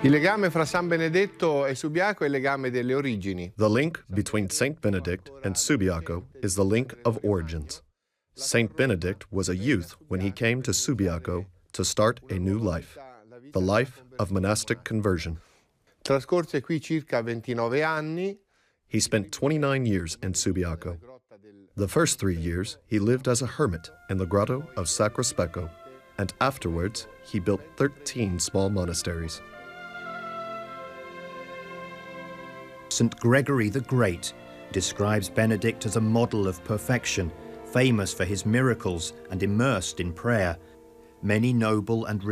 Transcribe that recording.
Il legame fra San Benedetto e Subiaco è il legame delle origini. The link between Saint Benedict and Subiaco is the link of origins. Saint Benedict was a youth when he came to Subiaco to start a new life, the life of monastic conversion. Trascorse qui circa 29 anni. He spent 29 years in Subiaco. The first 3 years, he lived as a hermit in the grotto of Sacro Specco, and afterwards, he built 13 small monasteries. St. Gregory the Great describes Benedict as a model of perfection, famous for his miracles and immersed in prayer. Many noble and